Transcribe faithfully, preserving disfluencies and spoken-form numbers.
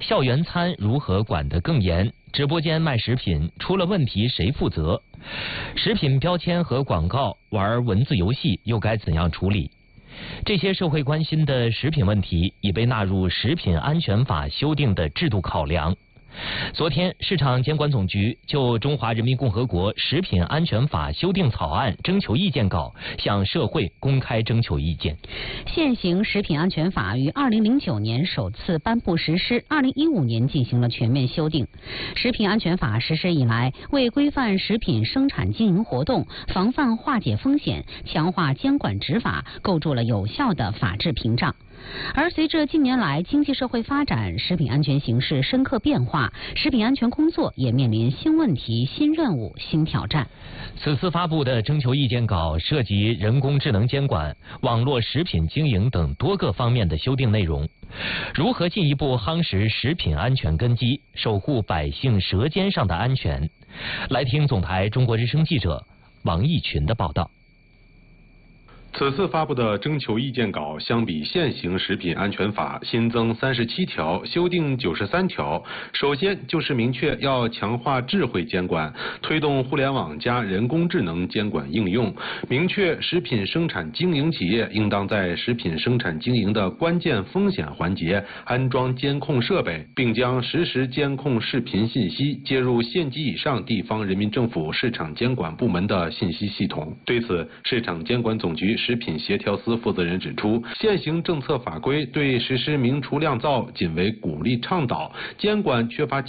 校园餐如何管得更严？直播间卖食品出了问题谁负责？食品标签和广告玩文字游戏又该怎样处理？这些社会关心的食品问题已被纳入食品安全法修订的制度考量。昨天，市场监管总局就《中华人民共和国食品安全法》修订草案征求意见稿向社会公开征求意见。 现行食品安全法于二零零九年首次颁布实施，二零一五年进行了全面修订。食品安全法实施以来，为规范食品生产经营活动、防范化解风险、强化监管执法，构筑了有效的法治屏障。而随着近年来经济社会发展，食品安全形势深刻变化，食品安全工作也面临新问题、新任务、新挑战。 此次发布的征求意见稿涉及人工智能监管、网络食品经营等多个方面的修订内容。如何进一步夯实食品安全根基，守护百姓舌尖上的安全？来听总台中国之声记者王义群的报道。 此次发布的征求意见稿，相比现行食品安全法新增三十七条，修订九十三条。首先就是明确要强化智慧监管，推动互联网加人工智能监管应用，明确食品生产经营企业应当在食品生产经营的关键风险环节安装监控设备，并将实时监控视频信息接入县级以上地方人民政府市场监管部门的信息系统。对此，市场监管总局食品协调司负责人指出，现行政策法规对实施明厨亮灶仅为鼓励倡导，监管缺乏